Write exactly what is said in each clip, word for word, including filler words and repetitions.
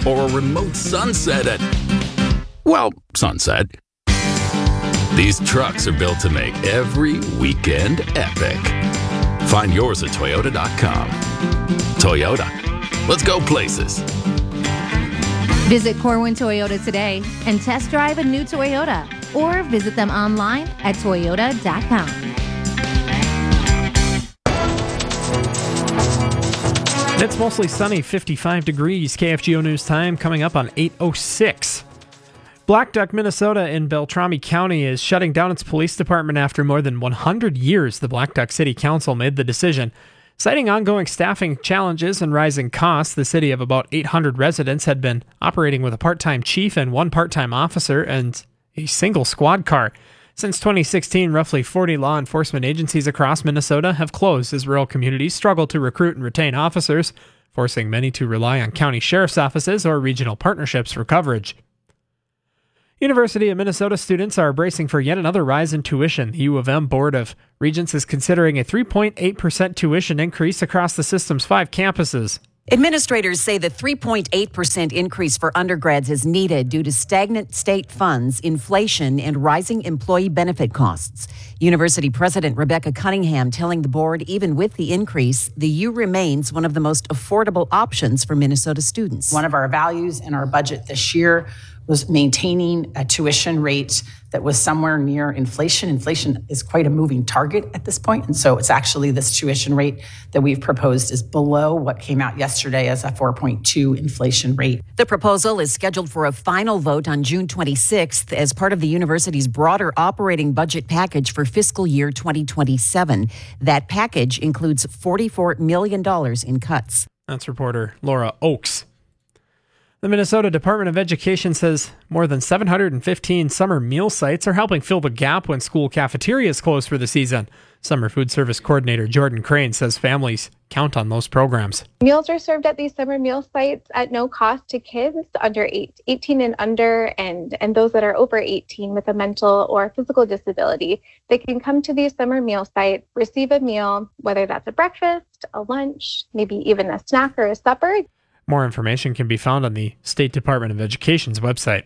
or a remote sunset at, well, sunset. These trucks are built to make every weekend epic. Find yours at Toyota dot com. Toyota, let's go places. Visit Corwin Toyota today and test drive a new Toyota, or visit them online at Toyota dot com. It's mostly sunny, fifty-five degrees. K F G O News Time coming up on eight oh six. Black Duck, Minnesota in Beltrami County is shutting down its police department after more than one hundred years. The Black Duck City Council made the decision. Citing ongoing staffing challenges and rising costs, the city of about eight hundred residents had been operating with a part-time chief and one part-time officer and a single squad car. Since twenty sixteen, roughly forty law enforcement agencies across Minnesota have closed as rural communities struggle to recruit and retain officers, forcing many to rely on county sheriff's offices or regional partnerships for coverage. University of Minnesota students are bracing for yet another rise in tuition. The U of M Board of Regents is considering a three point eight percent tuition increase across the system's five campuses. Administrators say the three point eight percent increase for undergrads is needed due to stagnant state funds, inflation, and rising employee benefit costs. University President Rebecca Cunningham telling the board even with the increase, the U remains one of the most affordable options for Minnesota students. One of our values in our budget this year was maintaining a tuition rate that was somewhere near inflation. Inflation is quite a moving target at this point, and so it's actually this tuition rate that we've proposed is below what came out yesterday as a four point two inflation rate. The proposal is scheduled for a final vote on June twenty-sixth as part of the university's broader operating budget package for fiscal year twenty twenty-seven. That package includes forty-four million dollars in cuts. That's reporter Laura Oakes. The Minnesota Department of Education says more than seven hundred fifteen summer meal sites are helping fill the gap when school cafeterias close for the season. Summer Food Service Coordinator Jordan Crane says families count on those programs. Meals are served at these summer meal sites at no cost to kids under eight, eighteen and under, and, and those that are over eighteen with a mental or physical disability. They can come to these summer meal sites, receive a meal, whether that's a breakfast, a lunch, maybe even a snack or a supper. More information can be found on the State Department of Education's website.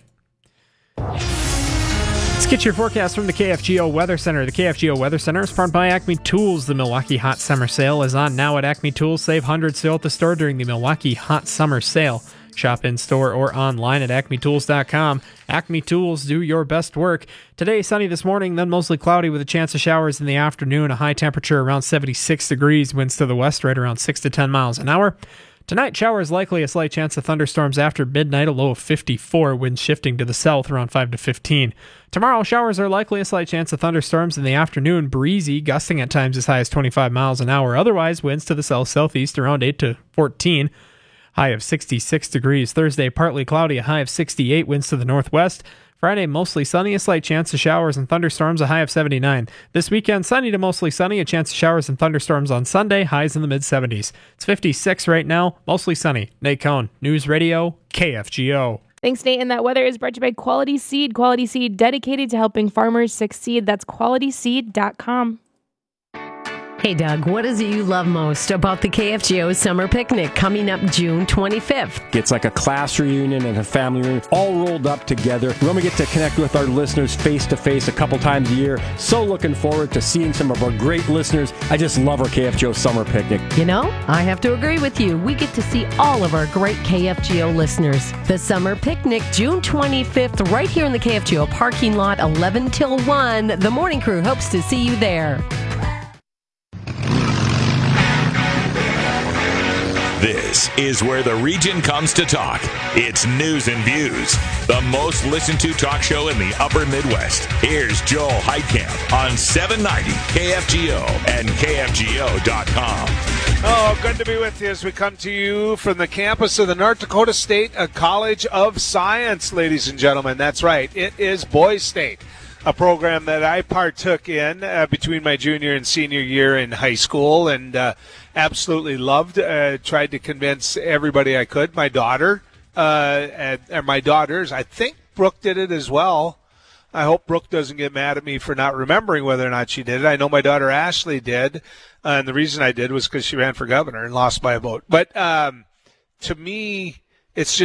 Let's get your forecast from the K F G O Weather Center. The K F G O Weather Center is powered by Acme Tools. The Milwaukee Hot Summer Sale is on now at Acme Tools. Save hundreds still at the store during the Milwaukee Hot Summer Sale. Shop in store or online at acme tools dot com. Acme Tools, do your best work. Today, sunny this morning, then mostly cloudy with a chance of showers in the afternoon. A high temperature around seventy-six degrees. Winds to the west right around six to ten miles an hour. Tonight, showers likely, a slight chance of thunderstorms after midnight, a low of fifty-four, winds shifting to the south around five to fifteen. Tomorrow, showers are likely, a slight chance of thunderstorms in the afternoon, breezy, gusting at times as high as twenty-five miles an hour. Otherwise, winds to the south-southeast around eight to fourteen, high of sixty-six degrees. Thursday, partly cloudy, a high of sixty-eight, winds to the northwest. Friday, mostly sunny, a slight chance of showers and thunderstorms, a high of seventy-nine. This weekend, sunny to mostly sunny, a chance of showers and thunderstorms on Sunday, highs in the mid-seventies. It's fifty-six right now, mostly sunny. Nate Cohn, News Radio, K F G O. Thanks, Nate. And that weather is brought to you by Quality Seed. Quality Seed dedicated to helping farmers succeed. That's quality seed dot com. Hey, Doug, what is it you love most about the K F G O Summer Picnic coming up June twenty-fifth? It's like a class reunion and a family reunion all rolled up together. When we get to connect with our listeners face-to-face a couple times a year. So looking forward to seeing some of our great listeners. I just love our K F G O Summer Picnic. You know, I have to agree with you. We get to see all of our great K F G O listeners. The Summer Picnic, June twenty-fifth, right here in the K F G O parking lot, eleven till one. The morning crew hopes to see you there. This is where the region comes to talk. It's News and Views, the most listened to talk show in the upper Midwest. Here's Joel Heitkamp on seven ninety K F G O and K F G O dot com. Oh, good to be with you as we come to you from the campus of the North Dakota State College of Science, ladies and gentlemen. That's right. It is Boys State, a program that I partook in uh, between my junior and senior year in high school, and uh, absolutely loved. Uh, tried to convince everybody I could. My daughter, uh, and, and my daughters, I think Brooke did it as well. I hope Brooke doesn't get mad at me for not remembering whether or not she did it. I know my daughter Ashley did, uh, and the reason I did was because she ran for governor and lost by a vote. But um, to me, it's just